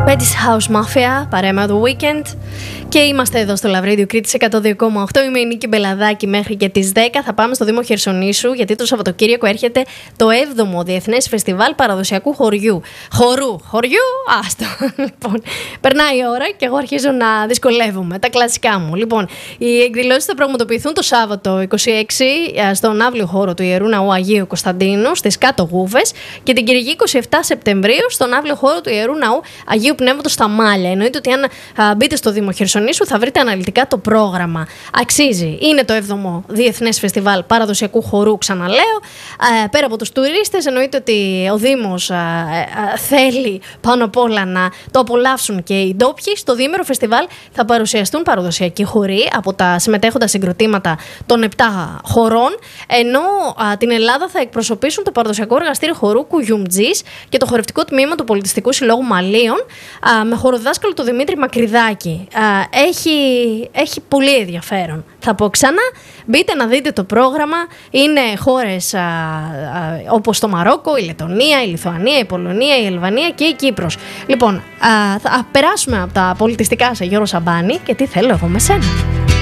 House Mafia, παρέμα του Weekend. Και είμαστε εδώ στο Love Radio Κρήτης 102,8. Είμαι η Νίκη Μπελαδάκη μέχρι και τις 10. Θα πάμε στο Δήμο Χερσονήσου, γιατί το Σαββατοκύριακο έρχεται το 7ο Διεθνές Φεστιβάλ Παραδοσιακού Χωριού, άστο. Λοιπόν, περνάει η ώρα και εγώ αρχίζω να δυσκολεύομαι. Τα κλασικά μου. Λοιπόν, οι εκδηλώσεις θα πραγματοποιηθούν το Σάββατο 26 στον αύλιο χώρο του Ιερού Ναού Αγίου Κωνσταντίνου στις Κάτω Γούβες και την Κυριακή 27 Σεπτεμβρίου στον αύλιο χώρο του Ιερού Ναού Αγίου Πνεύματος στα Μάλια. Εννοείται ότι αν μπείτε στο Δήμο Χερσονήσου θα βρείτε αναλυτικά το πρόγραμμα. Αξίζει. Είναι το 7ο Διεθνές Φεστιβάλ Παραδοσιακού Χορού, ξαναλέω. Πέρα από τους τουρίστες, εννοείται ότι ο Δήμος θέλει πάνω απ' όλα να το απολαύσουν και οι ντόπιοι. Στο διήμερο φεστιβάλ θα παρουσιαστούν παραδοσιακοί χοροί από τα συμμετέχοντα συγκροτήματα των 7 χωρών, ενώ την Ελλάδα θα εκπροσωπήσουν το παραδοσιακό εργαστήριο χορού Κουγιουμτζής και το χορευτικό τμήμα του Πολιτιστικού Συλλόγου Μαλίων με χοροδάσκαλο τον Δημήτρη Μακρυδάκη. Έχει πολύ ενδιαφέρον. Θα πω ξανά, μπείτε να δείτε το πρόγραμμα. Είναι χώρες όπως το Μαρόκο, η Λετονία, η Λιθουανία, η Πολωνία, η Ελβανία και η Κύπρος. Λοιπόν, θα περάσουμε από τα πολιτιστικά σε Γιώργο Σαμπάνη και τι θέλω εγώ με σένα.